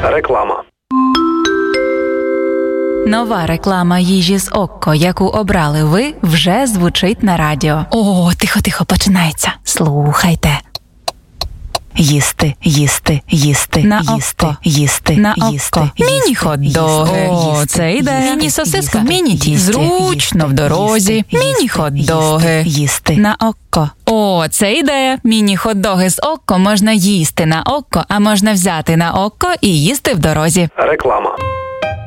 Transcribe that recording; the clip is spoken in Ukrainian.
Реклама. Нова реклама їжі з Окко, яку обрали ви, вже звучить на радіо. О, тихо, починається. Слухайте. Їсти, їсти, їсти, на їсти, Окко. їсти, На їсти, Окко. їсти, Міні-хот-доги. О, це ідея. Міні-сосиска. Міні-тісті. Зручно в дорозі. Міні-хот-доги. Їсти. На Окко. О, це ідея. Міні-хот-доги з Окко можна їсти на Окко, а можна взяти на Окко і їсти в дорозі. Реклама.